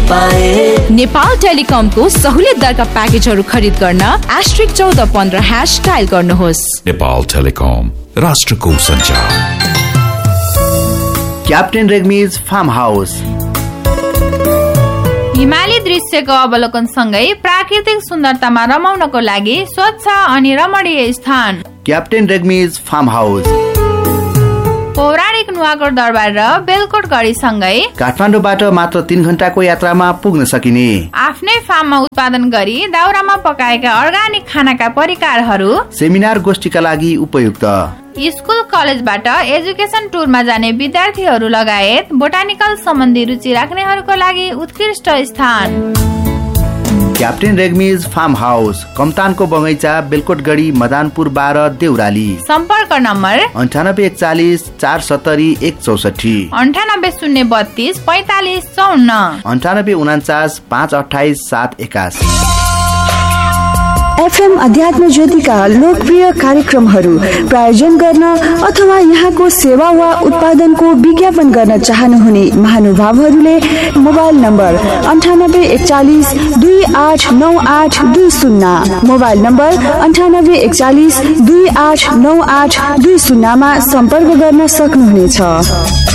पाए। नेपाल टेलिकमको सहुलियत दरका प्याकेजहरू खरिद गर्न *1415# डायल गर्नुहोस्। नेपाल टेलिकम, राष्ट्रको सञ्चार। क्याप्टेन रेग्मीज फार्म हाउस हिमाली दृश्यको अवलोकन सँगै प्राकृतिक सुन्दरतामा रमाउनको लागि स्वच्छ अनि रमणीय स्थान क्याप्टेन रेग्मीज फार्म हाउस। पौराणिक नुवाकोट दरबार र बेलकोट गढी सँगै काठमाडौँबाट मात्र 3 घण्टाको यात्रामा पुग्न सकिने आफ्नै फार्ममा उत्पादन गरी दाउरामा पकाएका अर्गानिक खानाका परिकारहरू सेमिनार गोष्ठीका लागि उपयुक्त स्कुल कलेजबाट एजुकेसन टुरमा जाने विद्यार्थीहरू लगायत बोटानिकल सम्बन्धी रुचि राख्नेहरूको लागि उत्कृष्ट स्थान क्याप्टेन रेग्मीज फार्म हाउस, कमतानको बगैँचा, बेलकोटगढी, मदानपुर 12, देउराली। सम्पर्क नम्बर 9841 470 164 98 032 45 54 9849 528 781। एफएम अध्यात्म ज्योतिका लोकप्रिय कार्यक्रमहरू प्रायोजन गर्न अथवा यहाँको सेवा वा उत्पादनको विज्ञापन गर्न चाहनुहुने महानुभावहरूले मोबाइल नम्बर 9841 289820 मोबाइल नम्बर 9841 289820 मा सम्पर्क गर्न सक्नुहुनेछ।